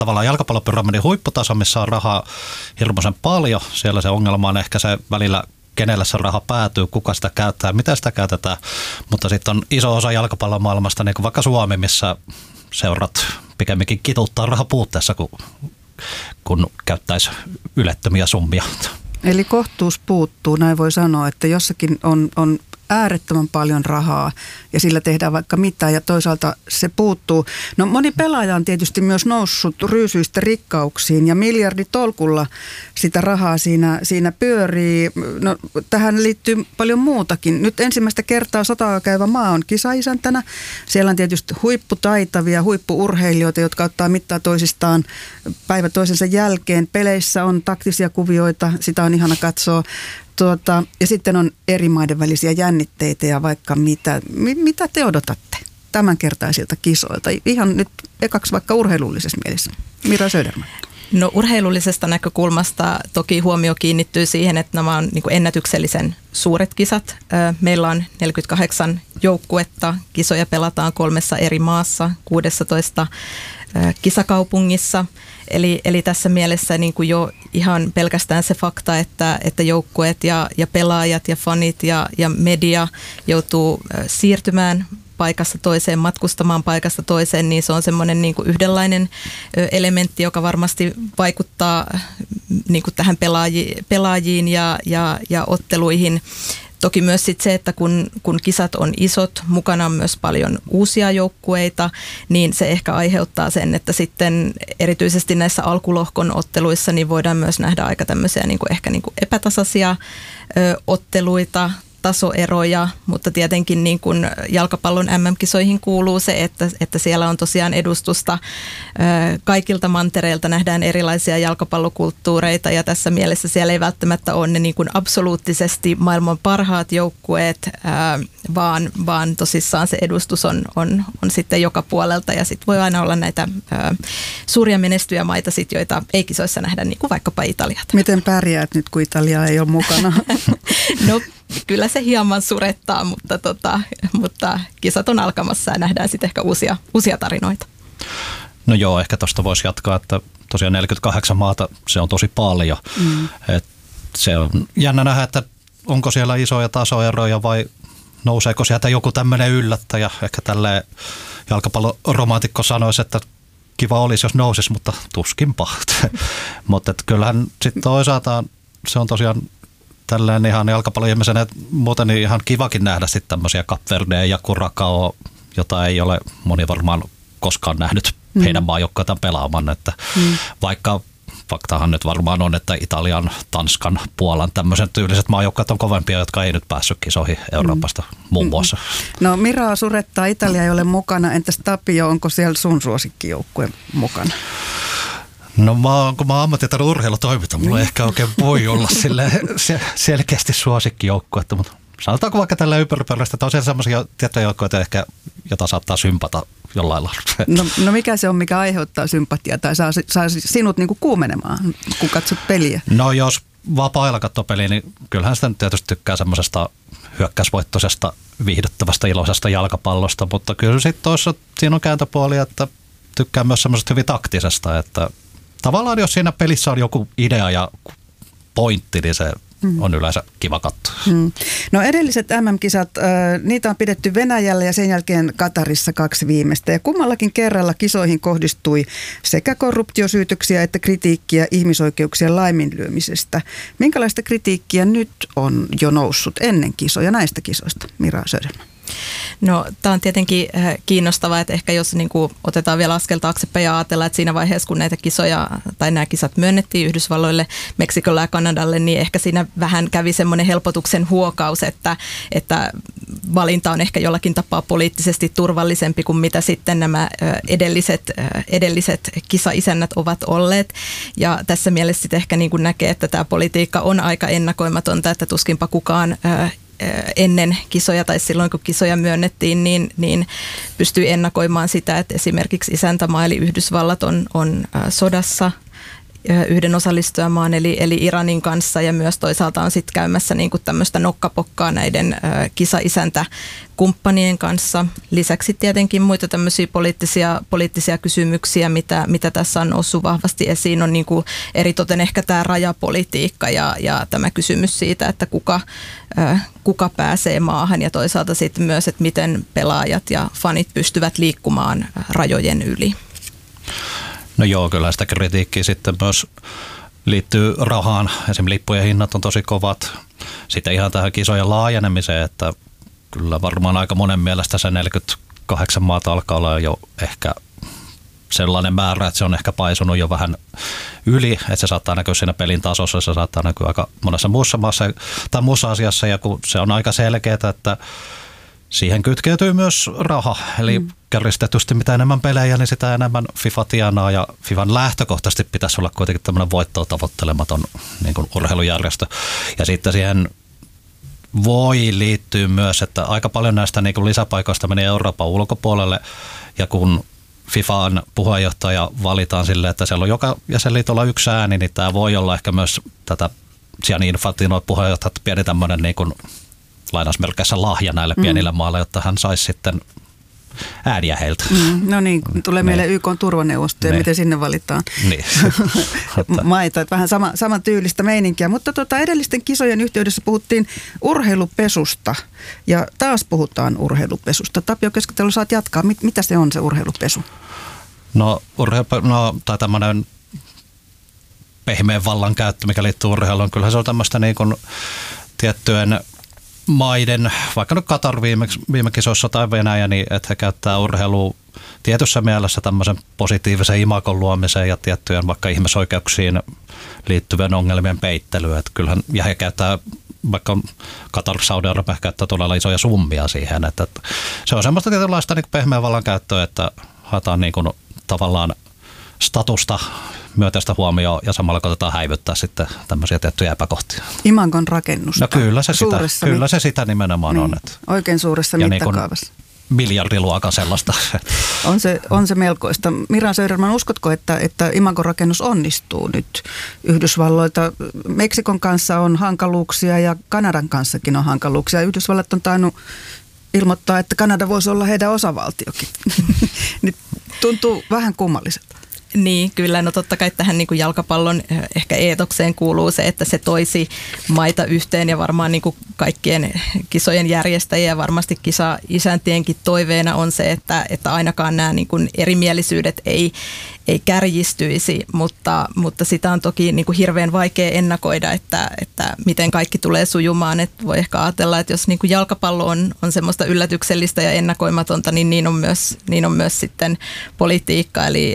tavallaan jalkapallopyramidin huipputaso, missä on rahaa hirmuisen paljon. Siellä se ongelma on ehkä se välillä, kenelle se raha päätyy, kuka sitä käyttää, mitä sitä käytetään. Mutta sitten on iso osa jalkapallomaailmasta, niin kuin vaikka Suomi, missä seurat pikemminkin kituuttaa raha puutteessa, kun käyttäisi ylettömiä summia. Eli kohtuus puuttuu, näin voi sanoa, että jossakin on äärettömän paljon rahaa ja sillä tehdään vaikka mitä ja toisaalta se puuttuu. No moni pelaaja on tietysti myös noussut ryysyistä rikkauksiin ja miljarditolkulla sitä rahaa siinä pyörii. No tähän liittyy paljon muutakin. Nyt ensimmäistä kertaa sotaa käyvä maa on kisaisäntänä. Siellä on tietysti huipputaitavia, huippu-urheilijoita, jotka ottaa mittaa toisistaan päivä toisensa jälkeen. Peleissä on taktisia kuvioita, sitä on ihana katsoa. Ja sitten on eri maiden välisiä jännitteitä ja vaikka mitä. Mitä te odotatte tämänkertaisilta kisoilta? Ihan nyt ekaksi vaikka urheilullisessa mielessä. Mira Söderman. No urheilullisesta näkökulmasta toki huomio kiinnittyy siihen, että nämä on niin kuin ennätyksellisen suuret kisat. Meillä on 48 joukkuetta, kisoja pelataan 3 eri maassa, 16 kisakaupungissa. Eli tässä mielessä niin kuin jo ihan pelkästään se fakta, että joukkueet ja pelaajat ja fanit ja media joutuu siirtymään paikasta toiseen, matkustamaan paikasta toiseen, niin se on semmoinen niin kuin yhdenlainen elementti, joka varmasti vaikuttaa niin kuin tähän pelaajiin ja otteluihin. Toki myös sit se, että kun kisat on isot, mukana on myös paljon uusia joukkueita, niin se ehkä aiheuttaa sen, että sitten erityisesti näissä alkulohkon otteluissa niin voidaan myös nähdä aika tämmöisiä ehkä epätasaisia otteluita, tasoeroja, mutta tietenkin niin kuin jalkapallon MM-kisoihin kuuluu se, että siellä on tosiaan edustusta kaikilta mantereilta, nähdään erilaisia jalkapallokulttuureita ja tässä mielessä siellä ei välttämättä ole ne niin kuin absoluuttisesti maailman parhaat joukkueet, vaan tosissaan se edustus on sitten joka puolelta ja sitten voi aina olla näitä suuria menestyjämaita, sit, joita ei kisoissa nähdä, niin kuin vaikkapa Italiat. Miten pärjäät nyt, kun Italia ei ole mukana? No kyllä se hieman surettaa, mutta kisat on alkamassa ja nähdään sitten ehkä uusia tarinoita. No joo, ehkä tuosta voisi jatkaa, että tosiaan 48 maata, se on tosi paljon. Et se on jännä nähdä, että onko siellä isoja tasoeroja vai nouseeko sieltä joku tämmöinen yllättäjä. Ehkä tälleen jalkapalloromaatikko sanoisi, että kiva olisi, jos nousisi, mutta tuskinpa. Mutta kyllähän sitten toisaalta se on tosiaan tälleen ihan jalkapalloihmisenä muuten niin ihan kivakin nähdä sitten tämmöisiä Kapverdea ja Curacao, jota ei ole moni varmaan koskaan nähnyt heidän maajoukkoitaan pelaamaan. Että vaikka faktahan nyt varmaan on, että Italian, Tanskan, Puolan tämmöisen tyyliset maajoukkoit on kovempia, jotka ei nyt päässyt kisoihin Euroopasta muun muassa. No Miraa surettaa, Italia ei ole mukana. Entäs Tapio, onko siellä sun suosikkijoukkue mukana? No kun mä oon ammattitaidon urheilutoiminta, mulla ei ehkä oikein voi olla selkeästi suosikkijoukkuetta, mutta sanotaanko vaikka tällä ympäripyörästä, että on siellä sellaisia tiettyjä joukkueita ehkä, jota saattaa sympata jollain lailla. No mikä se on, mikä aiheuttaa sympatiaa tai saa sinut niinku kuumenemaan, kun katsot peliä? No jos vapaa-ajalla katsoo peliä, niin kyllähän sitä tietysti tykkää semmoisesta hyökkäysvoittoisesta, viihdyttävästä, iloisesta jalkapallosta, mutta kyllä sitten toissa siinä on kääntöpuoli, että tykkää myös semmoisesta hyvin taktisesta, että tavallaan jos siinä pelissä on joku idea ja pointti, niin se on yleensä kiva katsoa. No edelliset MM-kisat, niitä on pidetty Venäjällä ja sen jälkeen Katarissa 2 viimeistä. Ja kummallakin kerralla kisoihin kohdistui sekä korruptiosyytöksiä että kritiikkiä ihmisoikeuksien laiminlyömisestä. Minkälaista kritiikkiä nyt on jo noussut ennen kisoja näistä kisoista? Mira Söderman. No tämä on tietenkin kiinnostavaa, että ehkä jos niin kuin otetaan vielä askel taaksepäin ja ajatellaan, että siinä vaiheessa kun näitä kisoja tai nämä kisat myönnettiin Yhdysvalloille, Meksikolle ja Kanadalle, niin ehkä siinä vähän kävi semmoinen helpotuksen huokaus, että valinta on ehkä jollakin tapaa poliittisesti turvallisempi kuin mitä sitten nämä edelliset kisaisännät ovat olleet. Ja tässä mielessä sitten ehkä niin kuin näkee, että tämä politiikka on aika ennakoimatonta, että tuskinpa kukaan ennen kisoja tai silloin kun kisoja myönnettiin, niin pystyy ennakoimaan sitä, että esimerkiksi isäntämaa eli Yhdysvallat on sodassa yhden osallistujamaan eli Iranin kanssa ja myös toisaalta on sitten käymässä niin kuin tämmöistä nokkapokkaa näiden kisaisäntäkumppanien kanssa. Lisäksi tietenkin muita tämmöisiä poliittisia kysymyksiä, mitä tässä on noussut vahvasti esiin, on niin kuin eritoten ehkä tämä rajapolitiikka ja tämä kysymys siitä, että kuka pääsee maahan ja toisaalta sitten myös, että miten pelaajat ja fanit pystyvät liikkumaan rajojen yli. No joo, kyllä sitä kritiikkiä sitten myös liittyy rahaan. Esimerkiksi lippujen hinnat on tosi kovat. Sitten ihan tähän kisojen laajenemiseen, että kyllä varmaan aika monen mielestä se 48 maata alkaa olla jo ehkä sellainen määrä, että se on ehkä paisunut jo vähän yli, että se saattaa näkyä siinä pelin tasossa, se saattaa näkyä aika monessa muussa maassa tai muussa asiassa, ja kun se on aika selkeää, että siihen kytkeytyy myös raha, eli kärjistetysti mitä enemmän pelejä, niin sitä enemmän FIFA tienaa, ja FIFAn lähtökohtaisesti pitäisi olla kuitenkin tämmöinen voittoa tavoittelematon niin kuin urheilujärjestö. Ja sitten siihen voi liittyä myös, että aika paljon näistä niin kuin lisäpaikoista menee Euroopan ulkopuolelle, ja kun FIFAn puheenjohtaja valitaan silleen, että siellä on joka jäsenliitolla yksi ääni, niin tämä voi olla ehkä myös tätä Gianni Infantino puheenjohtajat pieni tämmöinen niin kuin lainausmerkeissä lahja näille pienille maille, jotta hän saisi sitten ääniä heiltä. No niin, tulee meille YK:n turvaneuvosto ja miten sinne valitaan maita. Että vähän saman tyylistä meininkiä. Mutta edellisten kisojen yhteydessä puhuttiin urheilupesusta ja taas puhutaan urheilupesusta. Tapio Keskitalo, saat jatkaa. Mitä se on se urheilupesu? No tai tämmöinen pehmeän vallan käyttö, mikä liittyy urheiluun. Kyllähän se on tämmöistä niin kuin tiettyjen maiden, vaikka nyt Katar viime kisoissa tai Venäjä, niin että he käyttää urheilua tietyssä mielessä tämmöisen positiivisen imagon luomiseen ja tiettyjen vaikka ihmisoikeuksiin liittyvien ongelmien peittelyyn. Että kyllähän, ja he käyttää, vaikka Katar, Saudi-Arabia käyttää todella isoja summia siihen. Että se on semmoista tietynlaista niin pehmeän vallan käyttöä, että haetaan niin kuin tavallaan statusta, myönteistä huomioon ja samalla koitetaan häivyttää sitten tämmöisiä tiettyjä epäkohtia. Imagon rakennusta. No kyllä se sitä nimenomaan on. Että oikein suuressa mittakaavassa. Niin miljardiluokan sellaista. On se melkoista. Mira Söderman, uskotko, että imagon rakennus onnistuu nyt Yhdysvalloilta? Meksikon kanssa on hankaluuksia ja Kanadan kanssakin on hankaluuksia. Yhdysvallat on tainnut ilmoittaa, että Kanada voisi olla heidän osavaltiokin. Nyt tuntuu vähän kummalliselta. Niin, kyllä. No totta kai tähän niin kuin jalkapallon ehkä eetokseen kuuluu se, että se toisi maita yhteen ja varmaan niin kuin kaikkien kisojen järjestäjien ja varmasti kisa-isäntienkin toiveena on se, että ainakaan nämä niin kuin erimielisyydet ei kärjistyisi, mutta sitä on toki niin kuin hirveän vaikea ennakoida, että miten kaikki tulee sujumaan. Että voi ehkä ajatella, että jos niin kuin jalkapallo on semmoista yllätyksellistä ja ennakoimatonta, niin niin on myös sitten politiikka, eli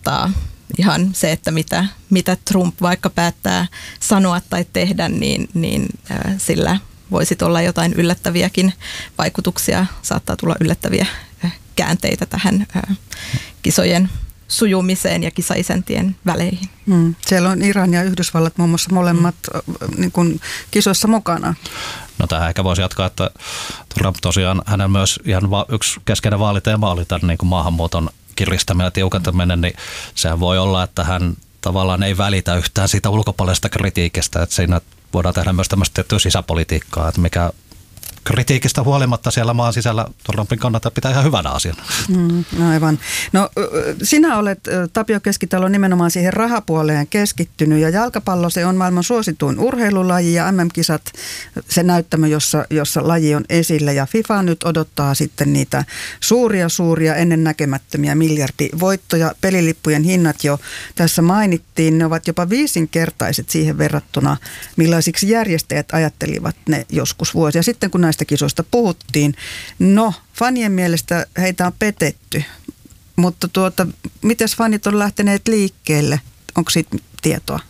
ihan se, että mitä Trump vaikka päättää sanoa tai tehdä, niin sillä voisi olla jotain yllättäviäkin vaikutuksia, saattaa tulla yllättäviä käänteitä tähän kisojen sujumiseen ja kisaisäntien väleihin. Siellä on Iran ja Yhdysvallat muun muassa molemmat niin kuin kisoissa mukana. No tähän ehkä voisi jatkaa, että Trump tosiaan, hänen myös ihan yksi keskeinen vaaliteema oli tämän niin kuin maahanmuuton kiristäminen ja tiukentaminen, niin sehän voi olla, että hän tavallaan ei välitä yhtään siitä ulkopuolisesta kritiikistä, että siinä voidaan tehdä myös tämmöistä tiettyä sisäpolitiikkaa, että mikä kritiikistä huolimatta siellä maan sisällä Trumpin kannattaa pitää ihan hyvänä asiana. Aivan. No sinä olet, Tapio Keskitalo, nimenomaan siihen rahapuoleen keskittynyt ja jalkapallo se on maailman suosituin urheilulaji ja MM-kisat se näyttämö, jossa laji on esillä ja FIFA nyt odottaa sitten niitä suuria ennennäkemättömiä miljardivoittoja. Pelilippujen hinnat jo tässä mainittiin, ne ovat jopa 5-kertaiset siihen verrattuna, millaisiksi järjestäjät ajattelivat ne joskus vuosia sitten, kun näistä kisoista puhuttiin. No, fanien mielestä heitä on petetty, mutta mites fanit on lähteneet liikkeelle? Onko siitä tietoa?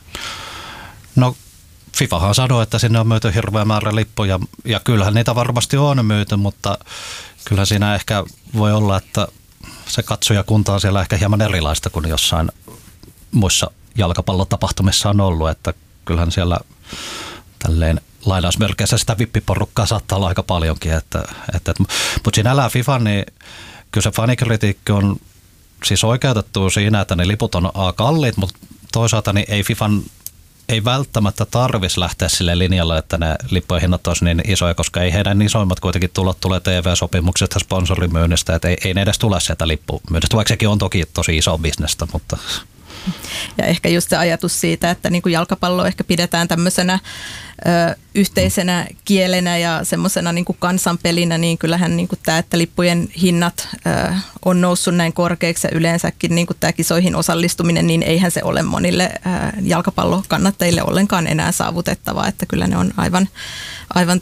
No, FIFAhan sanoi, että sinne on myyty hirveä määrä lippuja ja kyllähän niitä varmasti on myyty, mutta kyllä siinä ehkä voi olla, että se katsojakunta on siellä ehkä hieman erilaista kuin jossain muissa jalkapallotapahtumissa on ollut, että kyllähän siellä tälleen lainausmerkeissä sitä vippiporukkaa saattaa olla aika paljonkin. Mutta sinällään FIFA, niin kyllä se fanikritiikki on siis oikeutettu siinä, että ne liput on kalliit, mutta toisaalta niin ei FIFAn ei välttämättä tarvitsisi lähteä sille linjalle, että ne lippujen hinnat olisi niin isoja, koska ei heidän isoimmat kuitenkin tulot tulee TV-sopimuksesta ja sponsorimyynnistä, että ei ne edes tule sieltä lippumyynnistä, vaikka sekin on toki tosi iso bisnestä, mutta... Ja ehkä just se ajatus siitä, että niin kuin jalkapallo ehkä pidetään tämmöisenä yhteisenä kielenä ja semmoisena niin kuin kansanpelinä, niin kyllähän niin kuin tämä, että lippujen hinnat on noussut näin korkeiksi ja yleensäkin niin kuin tämä kisoihin osallistuminen, niin eihän se ole monille jalkapallokannattajille ollenkaan enää saavutettavaa, että kyllä ne on aivan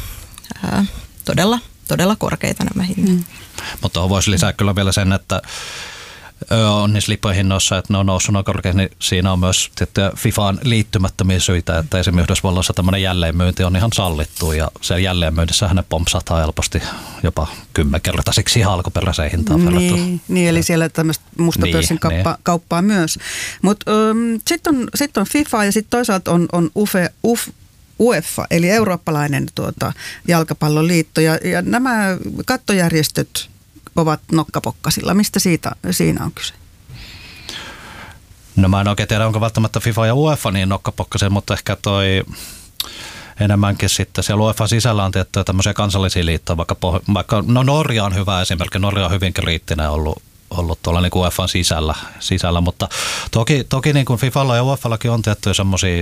todella korkeita nämä hinnat. Mutta voisi lisää kyllä vielä sen, että on niissä lippujen hinnoissa, että ne on noussut noin korkeasti, niin siinä on myös FIFAan liittymättömiä syitä, että esimerkiksi Yhdysvalloissa tämmöinen jälleenmyynti on ihan sallittu ja se jälleenmyynnissähän ne pompsataan helposti jopa 10-kertaisiksi ihan alkuperäiseen hintaan verrattuna. Niin, eli siellä tämmöistä mustapörssin kauppaa myös. Mutta sitten on FIFA ja sitten toisaalta on UEFA, eli eurooppalainen jalkapalloliitto ja nämä kattojärjestöt ovat nokkapokkasilla. Mistä siinä on kyse? No mä en oikein tiedä, onko välttämättä FIFA ja UEFA niin nokkapokkasilla, mutta ehkä enemmänkin sitten siellä UEFA sisällä on tiettyjä tämmöisiä kansallisia liittoja, vaikka Norja on hyvä esimerkki, Norja on hyvin kriittinen ollut tuolla niin kuin UEFan sisällä, mutta toki niin kuin FIFalla ja UEFallakin on tiettyjä semmoisia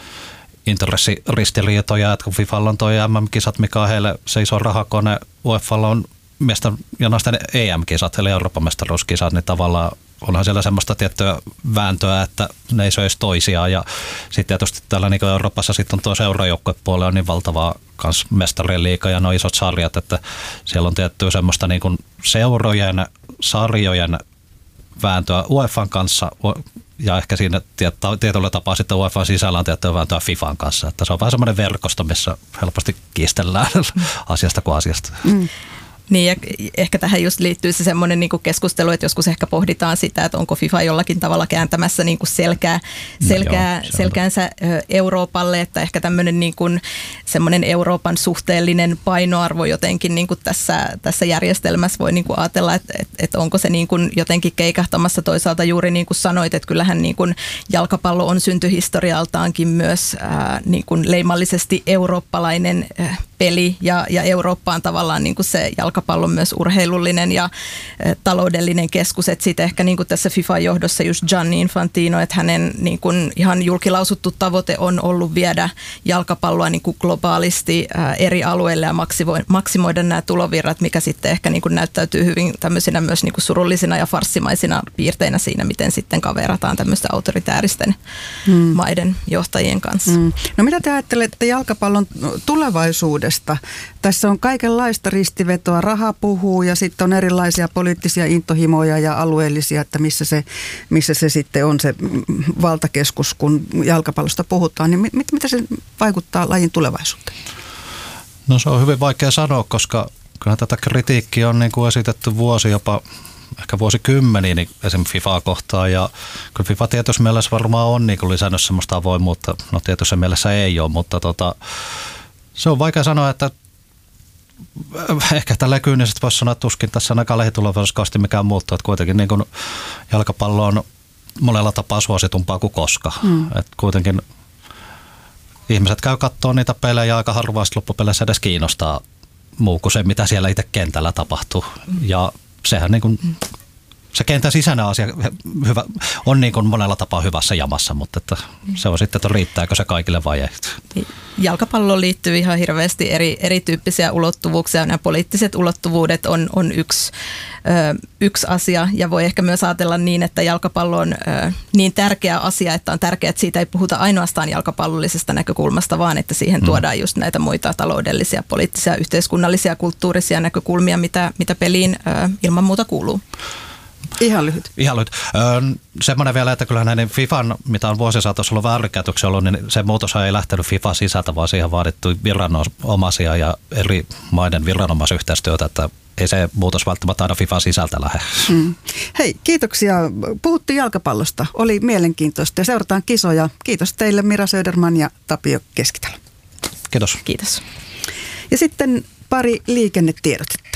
intressiristiriitoja, että kun FIFalla on toi MM-kisat, mikä on heille se iso rahakone, UEFalla on miesten ja naisten EM-kisat, eli Euroopan mestaruuskisat, niin tavallaan onhan siellä semmoista tiettyä vääntöä, että ne ei söisi toisiaan. Ja sitten tietysti täällä niin Euroopassa sitten on tuo seurajoukkuepuolella on niin valtavaa kans mestarien liiga ja nuo isot sarjat, että siellä on tiettyä semmoista niin kuin seurojen, sarjojen vääntöä UEFan kanssa ja ehkä siinä tietyllä tapaa sitten UEFan sisällä on tiettyä vääntöä FIFAn kanssa. Että se on vähän semmoinen verkosto, missä helposti kiistellään asiasta kuin asiasta. Niin ja ehkä tähän just liittyy se semmoinen niin kuin keskustelu, että joskus ehkä pohditaan sitä, että onko FIFA jollakin tavalla kääntämässä niin kuin selkäänsä Euroopalle, että ehkä tämmöinen niin kuin semmoinen Euroopan suhteellinen painoarvo jotenkin niin kuin tässä järjestelmässä voi niin kuin ajatella, että onko se niin kuin jotenkin keikahtamassa toisaalta juuri niin kuin sanoit, että kyllähän niin kuin jalkapallo on syntyhistorialtaankin myös niin kuin leimallisesti eurooppalainen peli ja Eurooppa on tavallaan niin kuin se jalkapallon myös urheilullinen ja taloudellinen keskus, että sitten ehkä niin kuin tässä FIFA-johdossa just Gianni Infantino, että hänen niin kuin ihan julkilausuttu tavoite on ollut viedä jalkapalloa niin kuin globaalisti eri alueille ja maksimoida nämä tulovirrat, mikä sitten ehkä niin kuin näyttäytyy hyvin tämmöisinä myös niin kuin surullisina ja farssimaisina piirteinä siinä, miten sitten kaverataan tämmöistä autoritääristen maiden johtajien kanssa. No mitä te ajattelette jalkapallon tulevaisuudesta? Tässä on kaikenlaista ristivetoa, raha puhuu ja sitten on erilaisia poliittisia intohimoja ja alueellisia, että missä se sitten on se valtakeskus, kun jalkapallosta puhutaan. Niin mitä se vaikuttaa lajin tulevaisuuteen? No se on hyvin vaikea sanoa, koska kyllä tätä kritiikkiä on niin kuin esitetty jopa ehkä vuosikymmeniä niin esimerkiksi FIFAa kohtaan ja kyllä FIFA tietyssä mielessä varmaan on niin kuin lisännyt semmoista avoimuutta, no tietyssä mielessä ei ole, mutta se on vaikea sanoa, että ehkä tällä kyynisesti voisi sanoa, että tuskin tässä ainakaan lähitulevaisuudessa mikään muuttuu, että kuitenkin niin kuin jalkapallo on monella tapaa suositumpaa kuin koska. Että kuitenkin ihmiset käy katsoa niitä pelejä aika harvaa loppupeleissä edes kiinnostaa muu kuin se, mitä siellä itse kentällä tapahtuu. Ja sehän niin kuin, se kentän sisäinen asia on niin kuin monella tapaa hyvässä jamassa, mutta että se on sitten, että riittääkö se kaikille vai ei. Jalkapalloon liittyy ihan hirveästi erityyppisiä ulottuvuuksia. Nämä poliittiset ulottuvuudet on yksi asia ja voi ehkä myös ajatella niin, että jalkapallo on niin tärkeä asia, että on tärkeää, että siitä ei puhuta ainoastaan jalkapallollisesta näkökulmasta, vaan että siihen tuodaan just näitä muita taloudellisia, poliittisia, yhteiskunnallisia, kulttuurisia näkökulmia, mitä peliin ilman muuta kuuluu. Ihan lyhyt. Semmoinen vielä, että kyllä näiden FIFAn, mitä on vuosisaatossa ollut väärinkäytöksiä ollut, niin se muutos ei lähtenyt FIFA sisältä, vaan siihen vaadittu viranomaisia ja eri maiden viranomaisyhteistyötä, että ei se muutos välttämättä aina FIFAn sisältä lähde. Hei, kiitoksia. Puhuttiin jalkapallosta. Oli mielenkiintoista ja seurataan kisoja. Kiitos teille Mira Söderman ja Tapio Keskitalo. Kiitos. Kiitos. Ja sitten pari liikennetiedotetta.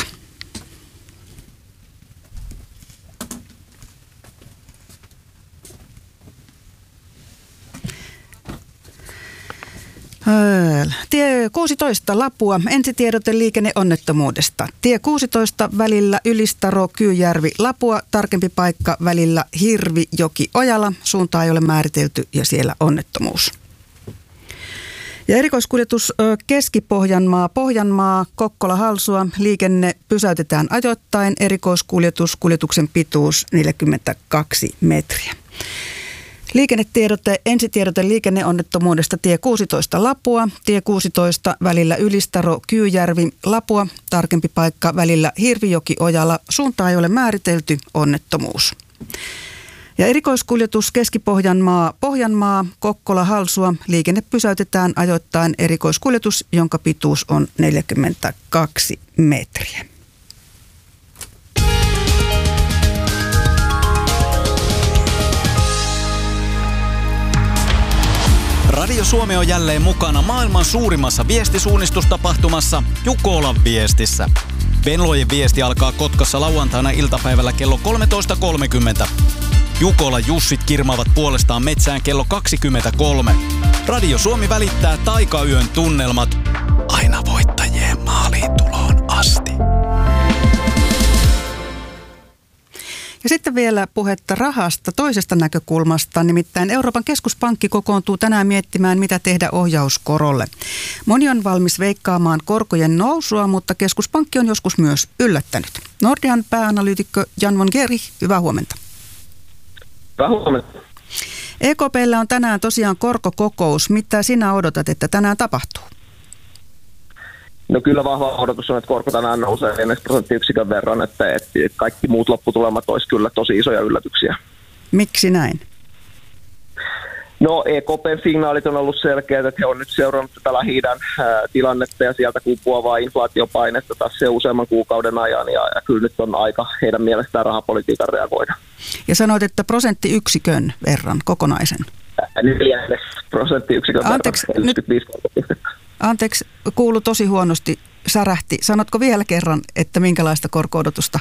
Tie 16 Lapua, ensitiedote liikenneonnettomuudesta. Tie 16 välillä Ylistaro-Kyyjärvi Lapua, tarkempi paikka välillä Hirvijoki-Ojala. Suuntaa ei ole määritelty ja siellä onnettomuus. Ja erikoiskuljetus Keski-Pohjanmaa, Pohjanmaa, Kokkola-Halsua. Liikenne pysäytetään ajoittain. Kuljetuksen pituus 42 metriä. Liikennetiedote, ensitiedote liikenneonnettomuudesta tie 16 Lapua, tie 16 välillä Ylistaro-Kyyjärvi Lapua, tarkempi paikka välillä Hirvijoki-Ojala, suuntaa ei ole määritelty, onnettomuus. Ja erikoiskuljetus Keski-Pohjanmaa, Pohjanmaa, Kokkola-Halsua, liikenne pysäytetään ajoittain erikoiskuljetus, jonka pituus on 42 metriä. Radio Suomi on jälleen mukana maailman suurimmassa viestisuunnistustapahtumassa Jukolan viestissä. Venlojen viesti alkaa Kotkassa lauantaina iltapäivällä kello 13.30. Jukola Jussit kirmaavat puolestaan metsään kello 23. Radio Suomi välittää taikayön tunnelmat aina voittajien maaliin tuloon asti. Ja sitten vielä puhetta rahasta toisesta näkökulmasta, nimittäin Euroopan keskuspankki kokoontuu tänään miettimään, mitä tehdä ohjauskorolle. Moni on valmis veikkaamaan korkojen nousua, mutta keskuspankki on joskus myös yllättänyt. Nordean pääanalyytikko Jan von Gerich, hyvää huomenta. Hyvää huomenta. EKP:llä on tänään tosiaan korkokokous. Mitä sinä odotat, että tänään tapahtuu? No kyllä vahva odotus on, että korko tänään nousee 4% verran, että kaikki muut lopputulemat olisi kyllä tosi isoja yllätyksiä. Miksi näin? No EKP:n signaalit on ollut selkeät, että he on nyt seurannut tätä Lähi-idän tilannetta ja sieltä kumpuavaa inflaatiopainetta tässä useamman kuukauden ajan ja kyllä nyt on aika heidän mielestään rahapolitiikan reagoida. Ja sanoit, että prosenttiyksikön verran kokonaisen. 4% verran, Anteeksi, kuului tosi huonosti, särähti. Sanotko vielä kerran, että minkälaista korko-odotusta?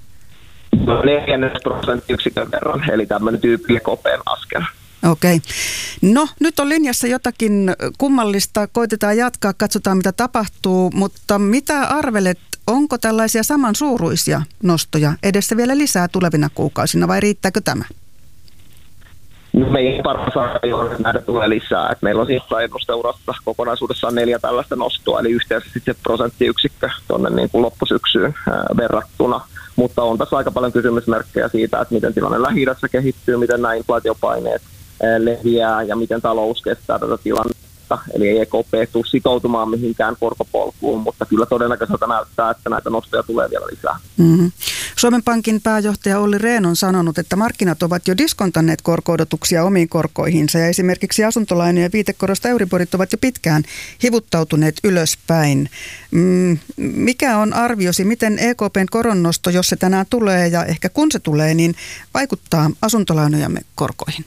4% verran, eli tämmöinen tyypillinen EKP:n askel. Okei. No, nyt on linjassa jotakin kummallista. Koitetaan jatkaa, katsotaan mitä tapahtuu, mutta mitä arvelet, onko tällaisia samansuuruisia nostoja edessä vielä lisää tulevina kuukausina vai riittääkö tämä? No, meidän paras arvio on, että näitä tulee lisää. Et meillä on siis ennusteurassa kokonaisuudessaan 4 tällaista nostoa, eli yhteensä sitten prosenttiyksikkö tuonne niin kuin loppusyksyyn verrattuna. Mutta on tässä aika paljon kysymysmerkkejä siitä, että miten tilanne Lähi-idässä kehittyy, miten nämä inflaatiopaineet leviää ja miten talous kestää tätä tilannetta. Eli ei EKP tule sitoutumaan mihinkään korkopolkuun, mutta kyllä todennäköiseltä näyttää, että näitä nostoja tulee vielä lisää. Mm-hmm. Suomen Pankin pääjohtaja Olli Rehn on sanonut, että markkinat ovat jo diskontanneet korko-odotuksia omiin korkoihinsa ja esimerkiksi asuntolainojen viitekorosta Euriborit ovat jo pitkään hivuttautuneet ylöspäin. Mikä on arviosi, miten EKPn koronnosto, jos se tänään tulee ja ehkä kun se tulee, niin vaikuttaa asuntolainojamme korkoihin?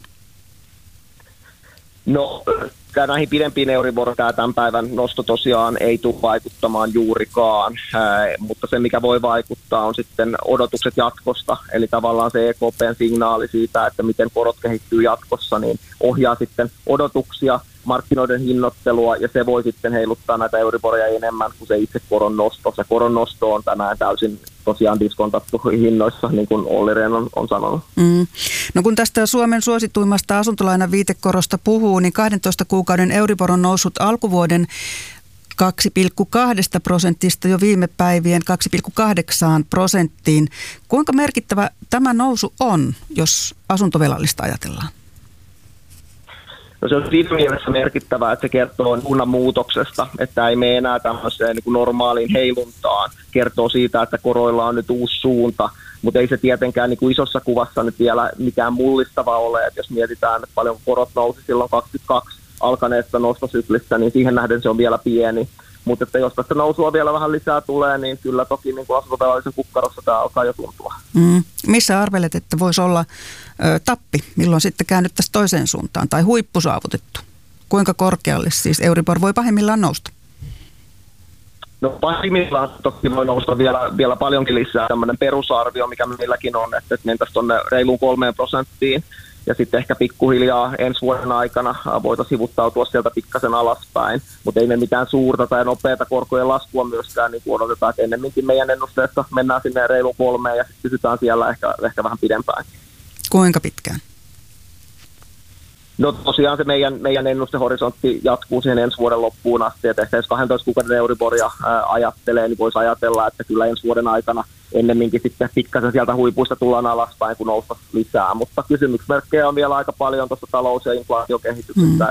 No, näihin pidempiin Euribor tämän päivän nosto tosiaan ei tule vaikuttamaan juurikaan, mutta se mikä voi vaikuttaa on sitten odotukset jatkosta, eli tavallaan se EKPn signaali siitä, että miten korot kehittyy jatkossa, niin ohjaa sitten odotuksia, markkinoiden hinnoittelua ja se voi sitten heiluttaa näitä Euriboria enemmän kuin se itse koron nosto. Se koron nosto on tänään täysin tosiaan diskontattu hinnoissa, niin kuin Olli Rehn on sanonut. No kun tästä Suomen suosituimmasta asuntolainan viitekorosta puhuu, niin 12 kuukauden Euribor on noussut alkuvuoden 2,2% jo viime päivien 2,8%. Kuinka merkittävä tämä nousu on, jos asuntovelallista ajatellaan? No se on siinä mielessä merkittävää, että se kertoo suunnan muutoksesta, että ei mene enää tämmöiseen niin kuin normaaliin heiluntaan. Kertoo siitä, että koroilla on nyt uusi suunta, mutta ei se tietenkään niin kuin isossa kuvassa nyt vielä mikään mullistava ole. Että jos mietitään, että paljon korot nousi silloin 22 alkaneesta nostosyklistä, niin siihen nähden se on vielä pieni. Mutta että jos tästä nousua vielä vähän lisää tulee, niin kyllä toki niin kuin asuntovelallisen kukkarossa tämä alkaa jo tuntua. Missä arvelet, että voisi olla tappi, milloin sitten käännyttäisiin toiseen suuntaan tai huippu saavutettu? Kuinka korkealle siis Euribor voi pahimmillaan nousta? No pahimmillaan toki voi nousta vielä paljonkin lisää. Tämmöinen perusarvio, mikä meilläkin on, että mentäisiin tuonne reiluun 3%. ja sitten ehkä pikkuhiljaa ensi vuoden aikana voitaisiin hivuttautua sieltä pikkasen alaspäin, mutta ei me mitään suurta tai nopeata korkojen laskua myöskään niin odotetaan, että ennemminkin meidän ennusteessa mennään sinne reilun 3 ja sitten pysytään siellä ehkä vähän pidempään. Kuinka pitkään? No tosiaan se meidän ennustehorisontti jatkuu siihen ensi vuoden loppuun asti, että ehkä jos 12 kuukauden Euriboria ajattelee, niin voisi ajatella, että kyllä ensi vuoden aikana ennemminkin sitten pikkasen sieltä huipuista tullaan alaspäin, kun nousta lisää, mutta kysymysmerkkejä on vielä aika paljon tuossa talous- ja inflaatiokehityksestä,